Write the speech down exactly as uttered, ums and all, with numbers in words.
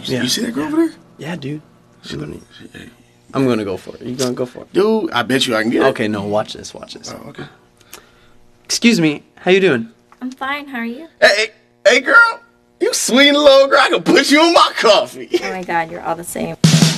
Yeah. You see that girl over there? Yeah, dude. She let me. Hey. I'm gonna go for it. You gonna go for it, dude? I bet you I can get it. Okay, no, watch this. Watch this. Oh, okay. Excuse me. How you doing? I'm fine. How are you? Hey, hey, girl. You sweet little girl. I can put you in my coffee. Oh my God, you're all the same.